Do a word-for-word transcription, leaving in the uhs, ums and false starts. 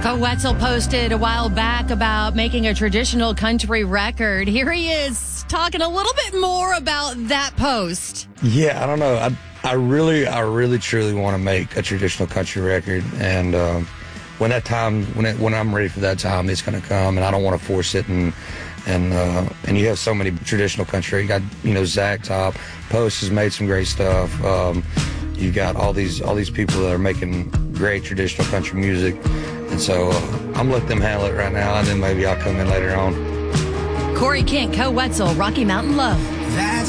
Ko Wetzel posted a while back about making a traditional country record. Here he is talking a little bit more about that post. Yeah, I don't know. I, I really, I really, truly want to make a traditional country record. And um, when that time, when it, when I'm ready for that time, it's going to come. And I don't want to force it. And and uh, and you have so many traditional country. You got, you know, Zach Top. Post has made some great stuff. Um, you got all these all these people that are making great traditional country music. And so uh, I'm letting them handle it right now, and then maybe I'll come in later on. Corey Kent, Ko Wetzel, Rocky Mountain Love.